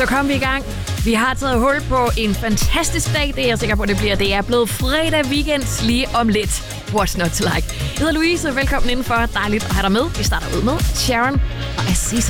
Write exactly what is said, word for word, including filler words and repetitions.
Så kom vi i gang. Vi har taget hul på en fantastisk dag. Det er jeg sikker på, det bliver. Det er blevet fredag weekend lige om lidt. What's not to like? Jeg hedder Louise. Velkommen indenfor. Dejligt at have dig med. Vi starter ud med Sharon og Aziz.